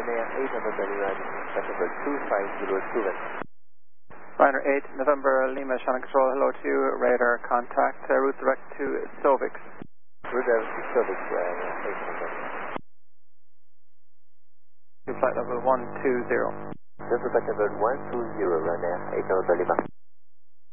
Ryanair 8 November Lima, flight number 2502. Ryanair 8 November Lima, Shannon Control, hello to you, radar contact, route direct to Sovix. Route direct to Sovix, Ryanair 8 November. To flight level 120. Delta flight number 120, Ryanair 8 November Lima.